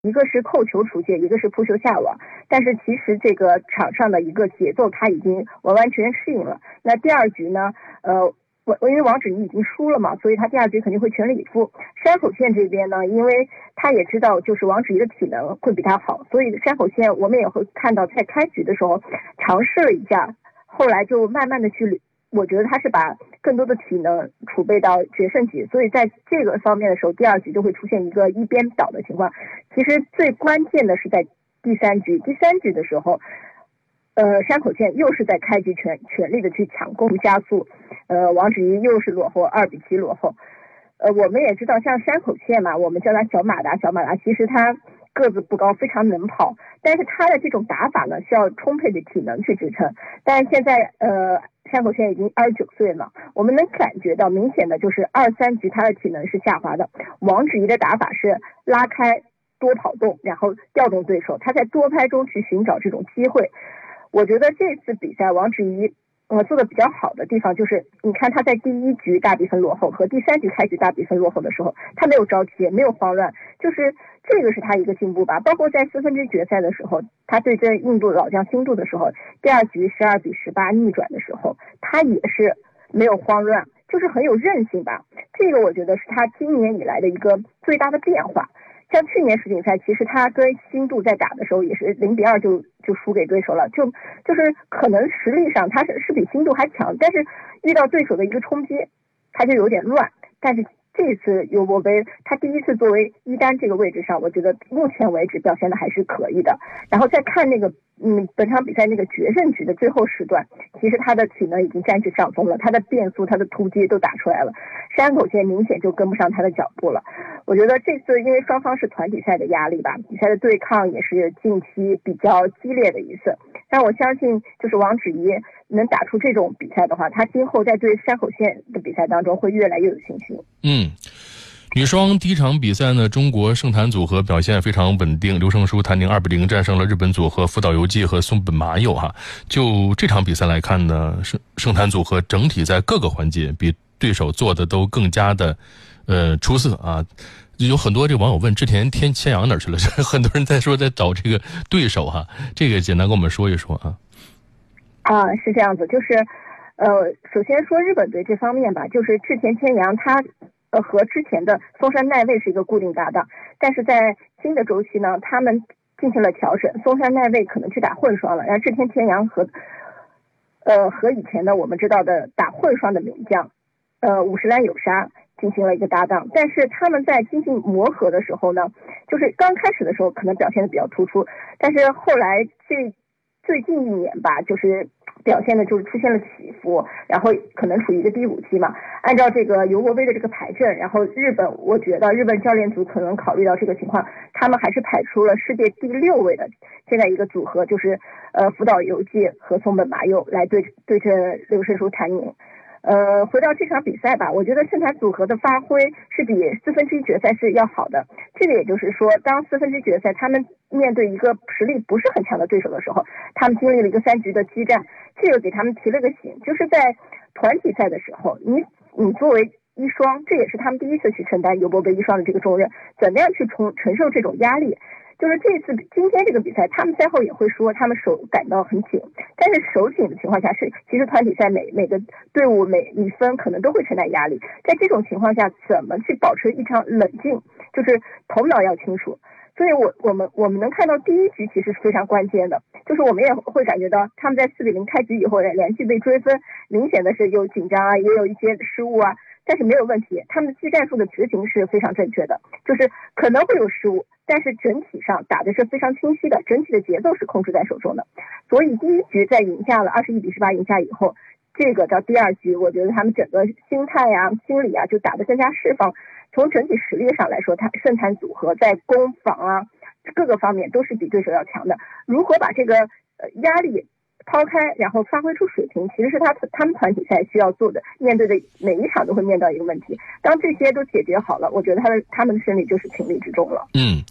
一个是扣球出界，一个是扑球下网，但是其实这个场上的一个节奏他已经完完全适应了。那第二局呢，因为王芷怡已经输了嘛，所以他第二局肯定会全力以赴。山口茜这边呢，因为他也知道就是王芷怡的体能会比他好，所以山口茜我们也会看到在开局的时候尝试了一下，后来就慢慢的我觉得他是把更多的体能储备到决胜局，所以在这个方面的时候，第二局就会出现一个一边倒的情况。其实最关键的是在第三局的时候，山口茜又是在开局全力的去抢攻加速，王芷怡又是落后2-7落后。我们也知道像山口茜嘛，我们叫她小马达，其实她个子不高，非常能跑，但是她的这种打法呢，需要充沛的体能去支撑。但是现在山口茜已经29岁了，我们能感觉到明显的就是2、3局她的体能是下滑的。王芷怡的打法是拉开多跑动，然后调动对手，她在多拍中去寻找这种机会。我觉得这次比赛王芷怡做的比较好的地方就是，你看他在第1局大比分落后和第3局开局大比分落后的时候，他没有着急，没有慌乱，就是这个是他一个进步吧。包括在4分之一决赛的时候，他对阵印度老将辛杜的时候，第2局12-18逆转的时候，他也是没有慌乱，就是很有韧性吧。这个我觉得是他今年以来的一个最大的变化。像去年世锦赛，其实他跟辛杜在打的时候也是0-2就输给对手了，就是可能实力上他是比辛杜还强，但是遇到对手的一个冲击，他就有点乱。但是这次尤伯杯他第一次作为一单这个位置上，我觉得目前为止表现的还是可以的。然后再看那个本场比赛那个决胜局的最后时段，其实他的体能已经占据上风了，他的变速他的突击都打出来了，山口茜明显就跟不上他的脚步了。我觉得这次因为双方是团体赛的压力吧，比赛的对抗也是近期比较激烈的一次，但我相信就是王芷怡能打出这种比赛的话，他今后在对山口茜的比赛当中会越来越有信心。 女双第一场比赛呢，中国盛坛组合表现非常稳定，刘胜书谭宁2-0战胜了日本组合福岛由纪和松本麻佑哈。就这场比赛来看呢，盛坛组合整体在各个环节比对手做的都更加的出色啊。有很多这网友问织田千阳哪儿去了，很多人在说在找这个对手哈，这个简单跟我们说一说啊。 是这样子，就是首先说日本队这方面吧，就是织田千阳他和之前的松山奈未是一个固定搭档，但是在新的周期呢，他们进行了调整，松山奈未可能去打混双了，然后织田千阳和以前的我们知道的打混双的名将五十岚有沙进行了一个搭档。但是他们在进行磨合的时候呢，就是刚开始的时候可能表现的比较突出，但是后来最近1年吧，就是表现的就是出现了起伏，然后可能处于一个低谷期嘛。按照这个尤伯杯的这个排阵，然后我觉得日本教练组可能考虑到这个情况，他们还是排出了世界第6位的现在一个组合，就是福岛由纪和松本麻佑来对阵刘胜书谭宁。回到这场比赛吧，我觉得盛坛组合的发挥是比4分之一决赛是要好的。这个也就是说，当4分之一决赛他们面对一个实力不是很强的对手的时候，他们经历了一个3局的激战，这个给他们提了个醒，就是在团体赛的时候，你作为一双，这也是他们第一次去承担尤伯杯一双的这个重任，怎么样去承受这种压力。就是今天这个比赛，他们赛后也会说他们手感到很紧，但是手紧的情况下其实团体赛每个队伍每分可能都会承担压力，在这种情况下怎么去保持一场冷静，就是头脑要清楚。所以我们能看到第一局其实是非常关键的，就是我们也会感觉到他们在4-0开局以后连续被追分，明显的是有紧张啊，也有一些失误啊，但是没有问题，他们技战术的执行是非常正确的，就是可能会有失误，但是整体上打的是非常清晰的，整体的节奏是控制在手中的。所以第一局在赢下了21-18赢下以后，这个到第2局，我觉得他们整个心态啊、心理啊就打得更加释放。从整体实力上来说，盛坛组合在攻防啊各个方面都是比对手要强的。如何把这个压力抛开，然后发挥出水平，其实是他们团体赛需要做的，面对的每一场都会面到一个问题。当这些都解决好了，我觉得他们的胜利就是情理之中了。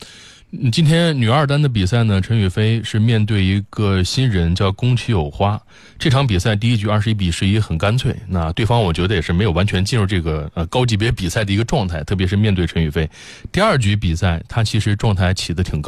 今天女二单的比赛呢，陈雨菲是面对一个新人叫宫崎有花。这场比赛第一局21-11很干脆，那对方我觉得也是没有完全进入这个高级别比赛的一个状态，特别是面对陈雨菲。第二局比赛她其实状态起得挺高。